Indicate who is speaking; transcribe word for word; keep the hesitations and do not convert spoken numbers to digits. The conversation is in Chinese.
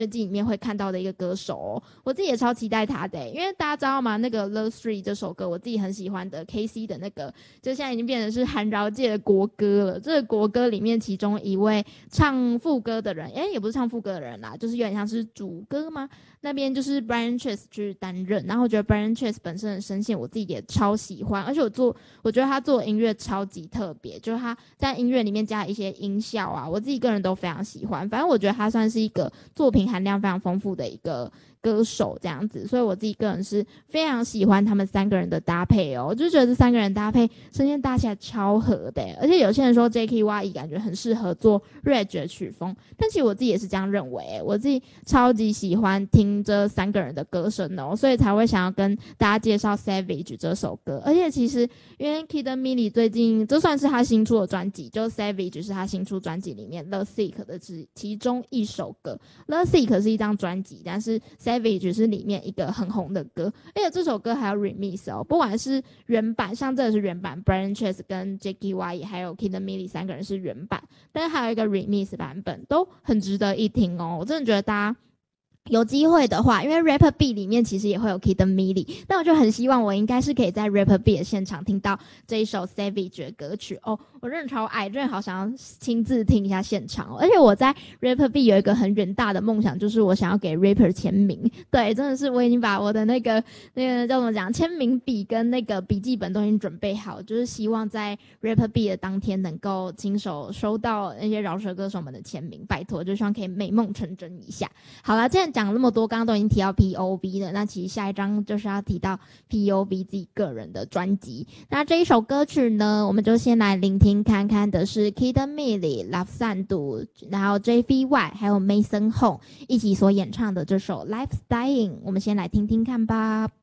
Speaker 1: 季里面会看到的一个歌手哦，我自己也超期待他的、欸，因为大家知道吗？那个《Love Three》这首歌，我自己很喜欢的 K C 的那个，就现在已经变成是韩饶界的国歌了。这个国歌里面，其中一位唱副歌的人，哎、欸，也不是唱副歌的人啦，就是有点像是主歌吗？那边就是 Brian Chase 去担任，然后我觉得 Brian Chase 本身的声线我自己也超喜欢，而且我做我觉得他做的音乐超级特别，就是他在音乐里面加一些音效啊，我自己个人都非常喜欢。反正我觉得他算是一个作品含量非常丰富的一个歌手这样子，所以我自己个人是非常喜欢他们三个人的搭配哦，我就觉得这三个人搭配声线搭起来超合的，而且有些人说 J K Y 感觉很适合做 Rage 的曲风，但其实我自己也是这样认为，我自己超级喜欢听这三个人的歌声哦，所以才会想要跟大家介绍 Savage 这首歌。而且其实因为 Kid Millie 最近这算是他新出的专辑，就 Savage 是他新出专辑里面 The Sick 的其中一首歌， The Sick 是一张专辑，但是 Savage 是里面一个很红的歌，而且这首歌还有 remix 哦，不管是原版，像这个是原版 Brian Chase 跟 J K Y 还有 Kid Millie 三个人是原版，但是还有一个 remix 版本，都很值得一听哦。我真的觉得大家有机会的话，因为 Rapper B 里面其实也会有 Kid Millie， 但我就很希望我应该是可以在 Rapper B 的现场听到这一首 Savage 的歌曲哦，我真的超爱，真的好想要亲自听一下现场哦。而且我在 Rapper B 有一个很远大的梦想，就是我想要给 Rapper 签名，对，真的是我已经把我的那个那个叫怎么讲签名笔跟那个笔记本都已经准备好，就是希望在 Rapper B 的当天能够亲手收到那些饶舌歌手们的签名，拜托，就希望可以美梦成真一下。好啦，既然讲了那么多，刚刚都已经提到 P O V 了，那其实下一章就是要提到 P O V 自己个人的专辑。那这一首歌曲呢，我们就先来聆听看看的是 Kid Millie、Love Sandu， 然后 J V Y 还有 Mason Hong 一起所演唱的这首 Life's Dying， 我们先来听听看吧。